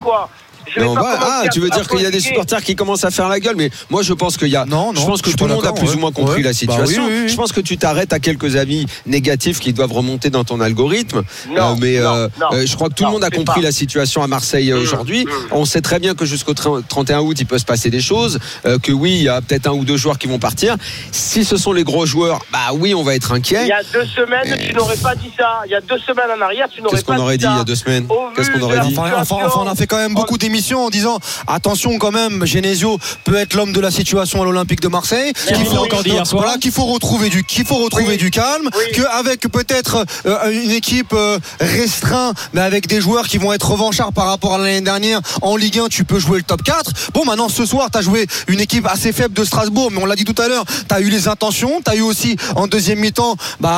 quoi? Tu veux dire qu'il y a des supporters qui commencent à faire la gueule, mais moi je pense qu'il y a. Je pense que tout le monde a plus ou moins compris la situation. Oui. Je pense que tu t'arrêtes à quelques avis négatifs qui doivent remonter dans ton algorithme. Je crois que tout le monde a compris la situation à Marseille aujourd'hui. On sait très bien que jusqu'au 31 août, il peut se passer des choses. Que oui, il y a peut-être un ou deux joueurs qui vont partir. Si ce sont les gros joueurs, oui, on va être inquiet. Il y a 2 semaines, tu n'aurais pas dit ça. Il y a 2 semaines en arrière, tu n'aurais pas dit ça. Qu'est-ce qu'on aurait dit il y a 2 semaines? Qu'est-ce qu'on aurait dit? On a fait quand même beaucoup d'émissions en disant attention quand même, Genesio peut être l'homme de la situation à l'Olympique de Marseille, qu'il faut retrouver du calme, qu'avec peut-être une équipe restreinte, mais avec des joueurs qui vont être revanchards par rapport à l'année dernière en Ligue 1, tu peux jouer le top 4. Bon, maintenant ce soir tu as joué une équipe assez faible de Strasbourg, mais on l'a dit tout à l'heure, tu as eu les intentions, tu as eu aussi en deuxième mi-temps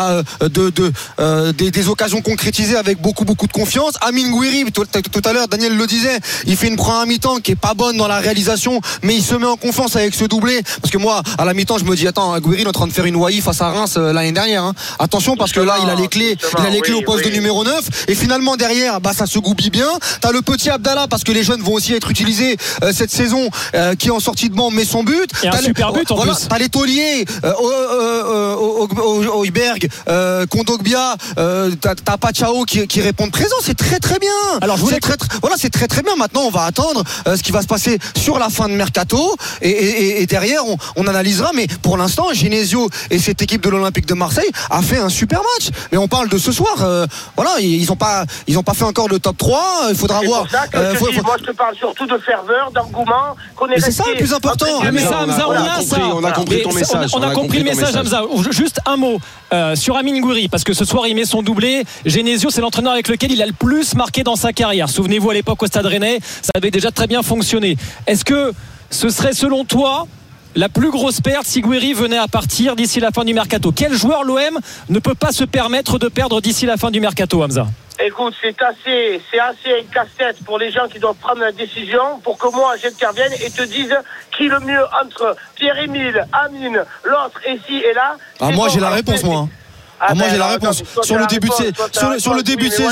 des occasions concrétisées avec beaucoup de confiance. Amin Gouiri, tout à l'heure Daniel le disait, il fait une première mi-temps qui est pas bonne dans la réalisation, mais il se met en confiance avec ce doublé, parce que moi à la mi-temps je me dis attends, Gouiri est en train de faire une Wai face à Reims l'année dernière, attention, parce que là il a les clés au poste de numéro 9, et finalement derrière ça se goupille bien. T'as le petit Abdallah, parce que les jeunes vont aussi être utilisés cette saison, qui en sortie de banc met son but, et un super but en plus. T'as les tauliers Oiberg, Kondogbia, t'as Pachao qui répondent présent, c'est très très bien. Alors c'est très très bien. Maintenant on va attendre ce qui va se passer sur la fin de Mercato, et derrière on analysera, mais pour l'instant Genesio et cette équipe de l'Olympique de Marseille a fait un super match, mais on parle de ce soir, ils ont pas fait encore le top 3, il faudra voir. Moi je te parle surtout de ferveur, d'engouement, mais c'est ça le plus important. Mais ça, Hamza, on a compris ton message. On a compris le message, Hamza. Juste un mot sur Amin Gouiri, parce que ce soir il met son doublé. Genesio, c'est l'entraîneur avec lequel il a le plus marqué dans sa carrière. Souvenez-vous, à l'époque au Stade Rennais, ça avait déjà très bien fonctionné. Est-ce que ce serait selon toi la plus grosse perte si Gouiri venait à partir d'ici la fin du Mercato? Quel joueur l'OM ne peut pas se permettre de perdre d'ici la fin du Mercato, Hamza? Écoute, c'est assez un casse-tête pour les gens qui doivent prendre la décision, pour que moi j'intervienne et te dise qui le mieux entre Pierre-Emile, Amine, l'autre ici et là. Moi j'ai la réponse, moi. Moi j'ai la réponse sur le début de saison.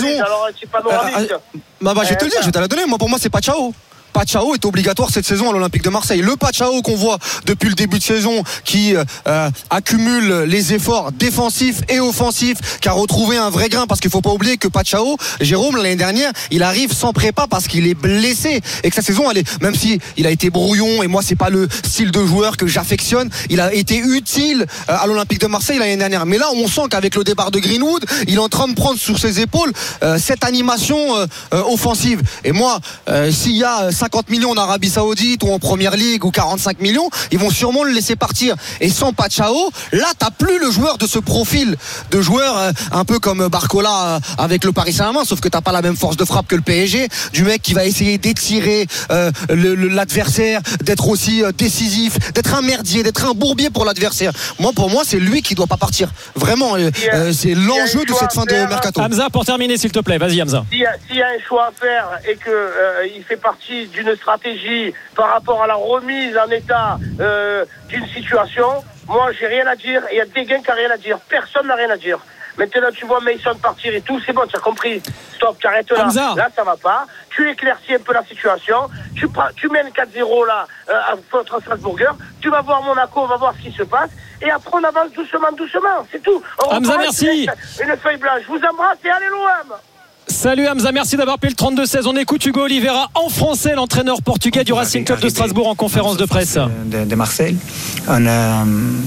Je vais te le dire, je vais te la donner. Moi, pour moi c'est Pachao. Pachao est obligatoire cette saison à l'Olympique de Marseille. Le Pachao qu'on voit depuis le début de saison, qui accumule les efforts défensifs et offensifs, qui a retrouvé un vrai grain, parce qu'il faut pas oublier que Pachao, Jérôme, l'année dernière, il arrive sans prépa parce qu'il est blessé, et que sa saison, même si il a été brouillon, et moi c'est pas le style de joueur que j'affectionne, il a été utile à l'Olympique de Marseille l'année dernière. Mais là on sent qu'avec le départ de Greenwood, il est en train de prendre sur ses épaules cette animation offensive. Et moi, s'il y a 50 millions en Arabie Saoudite ou en Première Ligue ou 45 millions, ils vont sûrement le laisser partir. Et sans Pachao, là t'as plus le joueur de ce profil de joueur un peu comme Barcola avec le Paris Saint-Germain, sauf que t'as pas la même force de frappe que le PSG, du mec qui va essayer d'étirer l'adversaire, d'être aussi décisif, d'être un merdier, d'être un bourbier pour l'adversaire. Pour moi c'est lui qui doit pas partir. Vraiment, c'est l'enjeu de cette fin de Mercato. Hamza, pour terminer s'il te plaît, vas-y Hamza. S'il y a un choix à faire et que il fait partie d'une stratégie par rapport à la remise en état d'une situation, moi j'ai rien à dire, et il y a des gars qui n'ont rien à dire, personne n'a rien à dire. Maintenant tu vois Mason partir et tout, c'est bon, tu as compris, stop, tu arrêtes là. Hamza. Là ça va pas, tu éclaircis un peu la situation, tu mènes 4-0 là contre Strasbourger, tu vas voir Monaco, on va voir ce qui se passe, et après on avance doucement, c'est tout. Hamza, merci. Une feuille blanche, je vous embrasse et allez l'OM. Salut Hamza, merci d'avoir pris le 32-16. On écoute Hugo Oliveira en français, l'entraîneur portugais du Racing Club de Strasbourg, en conférence de presse. De Marseille, on a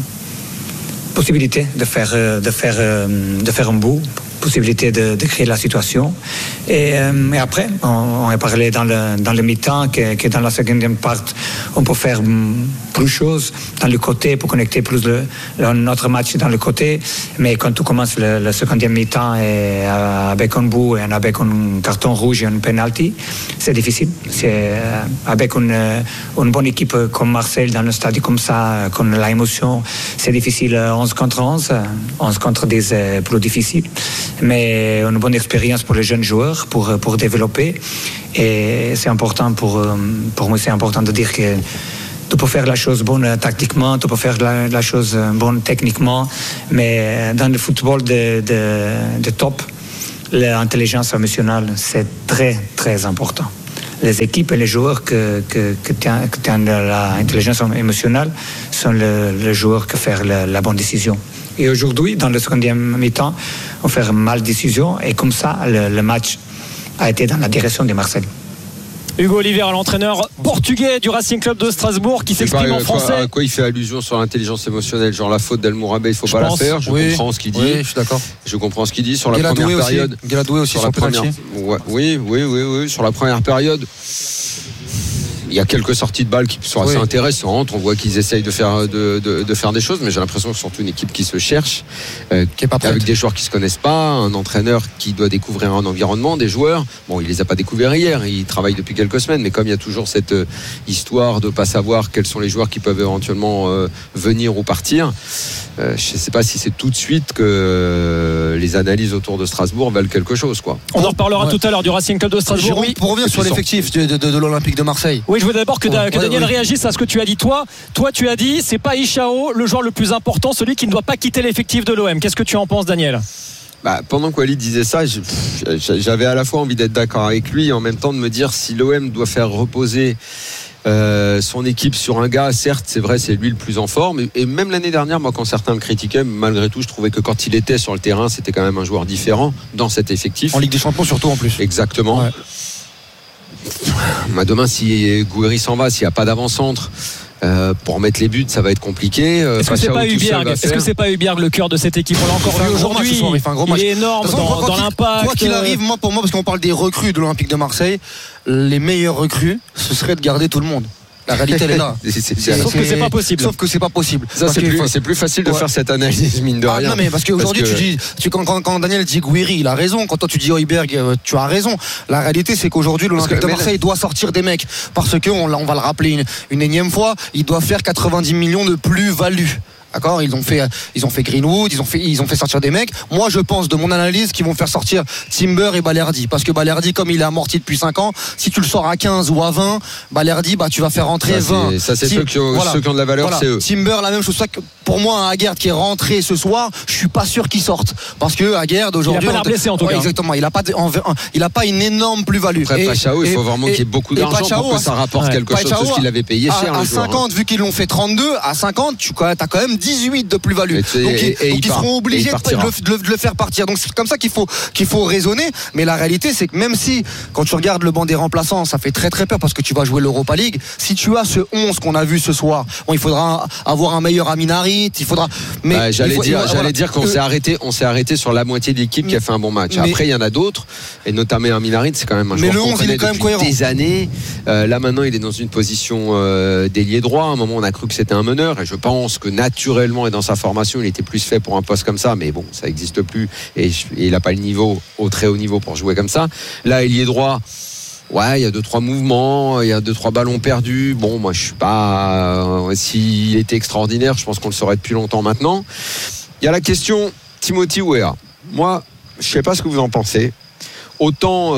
possibilité de faire un bout, possibilité de créer la situation. Et après, on a parlé dans le mi-temps que dans la seconde partie, on peut faire plus de choses dans le côté pour connecter plus notre match dans le côté. Mais quand tu commences le second mi-temps et avec un bout et avec un carton rouge et un penalty, c'est difficile. C'est avec une bonne équipe comme Marseille dans un stade comme ça, qu'on a l'émotion, c'est difficile 11 contre 11. 11 contre 10 plus difficile. Mais une bonne expérience pour les jeunes joueurs pour développer, et c'est important pour moi, c'est important de dire que tu peux faire la chose bonne tactiquement, tu peux faire la chose bonne techniquement, mais dans le football de top, l'intelligence émotionnelle c'est très très important. les équipes et les joueurs que tiennent l'intelligence émotionnelle sont les joueurs qui font la bonne décision. Et aujourd'hui, dans le secondième mi-temps, on fait une mal décision et comme ça, le match a été dans la direction de Marseille. Hugo Olivier, l'entraîneur portugais du Racing Club de Strasbourg, qui s'exprime en français. À quoi il fait allusion sur l'intelligence émocionnelle, genre la faute d'El Mourabet, il ne faut pas la faire. Je comprends ce qu'il dit. Oui, je suis d'accord. Je comprends ce qu'il dit sur la première période. Guéladoué aussi sur la première. Oui, sur la première période. Il y a quelques sorties de balles qui sont assez intéressantes. On voit qu'ils essayent de faire des choses, mais j'ai l'impression que c'est surtout une équipe qui se cherche, qui est pas avec des joueurs qui se connaissent pas, un entraîneur qui doit découvrir un environnement, des joueurs. Bon, il les a pas découverts hier, il travaille depuis quelques semaines, mais comme il y a toujours cette histoire de pas savoir quels sont les joueurs qui peuvent éventuellement venir ou partir. Je ne sais pas si c'est tout de suite que les analyses autour de Strasbourg valent quelque chose, quoi. On en reparlera tout à l'heure du Racing Club de Strasbourg. Jérôme, pour revenir sur l'effectif de l'Olympique de Marseille. Oui, je veux d'abord que Daniel réagisse à ce que tu as dit. Toi, tu as dit, c'est pas Ishao le joueur le plus important, celui qui ne doit pas quitter l'effectif de l'OM. Qu'est-ce que tu en penses, Daniel ? Pendant que Walid disait ça, j'avais à la fois envie d'être d'accord avec lui et en même temps de me dire si l'OM doit faire reposer son équipe sur un gars, certes c'est vrai, c'est lui le plus en forme, et même l'année dernière, moi quand certains le critiquaient, malgré tout je trouvais que quand il était sur le terrain c'était quand même un joueur différent dans cet effectif, en Ligue des Champions surtout en plus. Exactement. Demain si Gouiri s'en va, s'il n'y a pas d'avant-centre pour mettre les buts, ça va être compliqué. Est-ce que c'est pas Hubierg le cœur de cette équipe? On l'a encore vu aujourd'hui. Il est énorme dans l'impact. Quoi qu'il arrive, pour moi, parce qu'on parle des recrues de l'Olympique de Marseille, les meilleures recrues, ce serait de garder tout le monde. La réalité elle est là. Sauf que c'est pas possible. Ça c'est plus facile de faire cette analyse, mine de rien. Non mais parce qu'aujourd'hui quand Daniel dit Gouiri, il a raison. Quand toi tu dis Heuberg, tu as raison. La réalité c'est qu'aujourd'hui l'Olympique de Marseille doit sortir des mecs parce que on va le rappeler une énième fois, il doit faire 90 millions de plus-value. D'accord, ils ont fait Greenwood, ils ont fait sortir des mecs. Moi, je pense de mon analyse qu'ils vont faire sortir Timber et Balerdi, parce que Balerdi, comme il est amorti depuis 5 ans, si tu le sors à 15 ou à 20, Balerdi, tu vas faire rentrer 20. Ça c'est ceux qui ont de la valeur, c'est eux. Timber, la même chose. Pour moi, un Aguerd qui est rentré ce soir, je suis pas sûr qu'il sorte, parce que Aguerd aujourd'hui, il a pas l'air blessé en tout cas. Exactement, il a pas une énorme plus-value. Après Pachao, il faut vraiment qu'il y ait beaucoup d'argent pour que ça rapporte quelque chose de ce qu'il avait payé cher. À 50, vu qu'ils l'ont fait 32, à 50, tu as quand même 18 de plus-value. Donc ils seront obligés de le faire partir. Donc c'est comme ça qu'il faut raisonner. Mais la réalité, c'est que même si, quand tu regardes le banc des remplaçants, ça fait très très peur parce que tu vas jouer l'Europa League. Si tu as ce 11 qu'on a vu ce soir, il faudra avoir un meilleur Aminarit. Il faudra. Mais j'allais dire qu'on s'est arrêté sur la moitié de l'équipe qui a fait un bon match. Après, il y en a d'autres, et notamment Aminarit, c'est quand même un joueur qu'on connaît depuis des années. Là maintenant, il est dans une position d'ailier droit. À un moment, on a cru que c'était un meneur, et je pense que naturellement et dans sa formation, il était plus fait pour un poste comme ça, mais bon, ça n'existe plus et il n'a pas le niveau, au très haut niveau pour jouer comme ça. Là, ailier droit, il y a 2-3 mouvements, il y a 2-3 ballons perdus. Bon, moi, je suis pas. S'il était extraordinaire, je pense qu'on le saurait depuis longtemps maintenant. Il y a la question Timothy Weah. Moi, je sais pas ce que vous en pensez. Autant.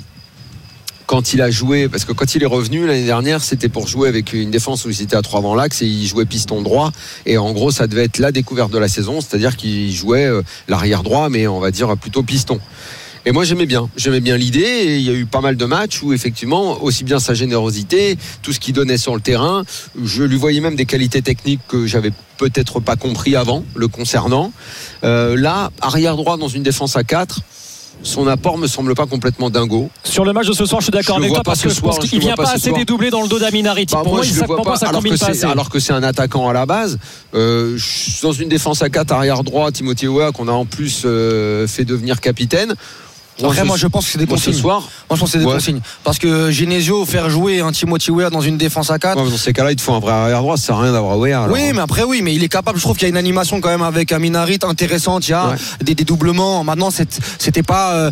Quand il a joué, parce que quand il est revenu l'année dernière, c'était pour jouer avec une défense où il était à 3 dans l'axe et il jouait piston droit, et en gros ça devait être la découverte de la saison, c'est-à-dire qu'il jouait l'arrière droit, mais on va dire plutôt piston. Et moi j'aimais bien l'idée, et il y a eu pas mal de matchs où effectivement, aussi bien sa générosité, tout ce qu'il donnait sur le terrain, je lui voyais même des qualités techniques que j'avais peut-être pas compris avant le concernant. Là, arrière droit dans une défense à 4, son apport me semble pas complètement dingo. Sur le match de ce soir, je suis d'accord avec toi, parce que je pense qu'il vient pas assez dédoubler dans le dos d'Aminarit. Pour moi, ça combine pas assez. Alors que c'est un attaquant à la base. Dans une défense à 4 arrière droit, Timothy Weah, qu'on a en plus fait devenir capitaine. Après, moi je pense que c'est des consignes. Moi je pense que c'est des consignes. Parce que Genesio, faire jouer un Timothy Weah dans une défense à 4. Dans ces cas-là, il te faut un vrai arrière droit, ça sert à rien d'avoir Weah. Oui, mais après, mais il est capable. Je trouve qu'il y a une animation quand même avec Aminarit intéressante. Il y a des dédoublements. Maintenant, c'était pas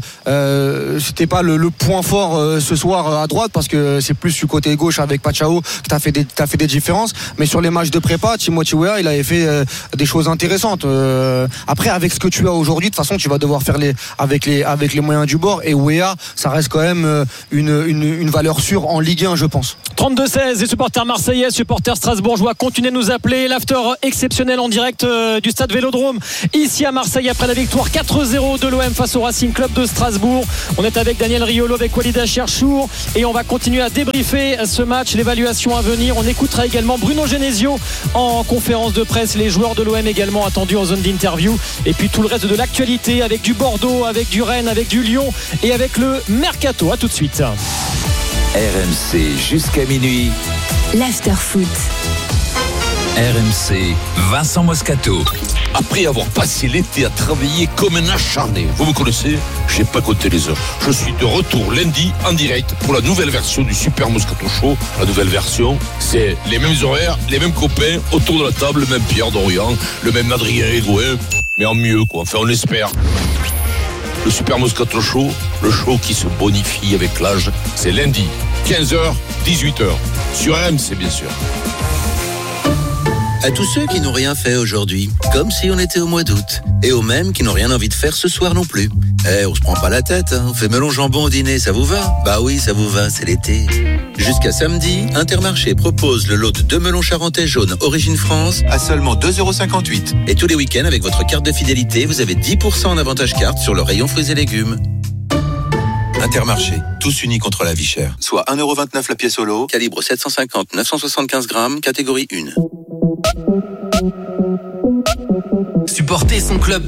le point fort ce soir à droite, parce que c'est plus du côté gauche avec Pachao que t'as fait des différences. Mais sur les matchs de prépa, Timothy Weah, il avait fait des choses intéressantes. Après, avec ce que tu as aujourd'hui, de toute façon, tu vas devoir faire avec les moyens Aurélien Dubord, et Weah, ça reste quand même une valeur sûre en Ligue 1, je pense. 32-16, les supporters marseillais, supporters strasbourgeois, continuez de nous appeler. L'after exceptionnel en direct du stade Vélodrome ici à Marseille après la victoire 4-0 de l'OM face au Racing Club de Strasbourg. On est avec Daniel Riolo, avec Walid Cherchour, et on va continuer à débriefer ce match, l'évaluation à venir. On écoutera également Bruno Genesio en conférence de presse, les joueurs de l'OM également attendus en zone d'interview, et puis tout le reste de l'actualité avec du Bordeaux, avec du Rennes, avec du Lyon et avec le Mercato. À tout de suite. RMC jusqu'à minuit. L'Afterfoot. RMC, Vincent Moscato. Après avoir passé l'été à travailler comme un acharné, vous me connaissez, j'ai pas compté les heures. Je suis de retour lundi en direct pour la nouvelle version du Super Moscato Show. La nouvelle version, c'est les mêmes horaires, les mêmes copains autour de la table, le même Pierre Dorian, le même Adrien Hégouin, mais en mieux quoi, enfin on l'espère. Le Super Moscato Show, le show qui se bonifie avec l'âge, c'est lundi, 15h, 18h, sur RMC bien sûr. À tous ceux qui n'ont rien fait aujourd'hui, comme si on était au mois d'août, et aux mêmes qui n'ont rien envie de faire ce soir non plus. On se prend pas la tête, hein. On fait melon jambon au dîner, ça vous va ? Bah oui, ça vous va, c'est l'été. Jusqu'à samedi, Intermarché propose le lot de 2 melons charentais jaunes Origine France à seulement 2,58 €. Et tous les week-ends, avec votre carte de fidélité, vous avez 10% en avantage carte sur le rayon fruits et légumes. Intermarché, tous unis contre la vie chère. Soit 1,29 € la pièce au lot, calibre 750-975 grammes, catégorie 1. Supporter son club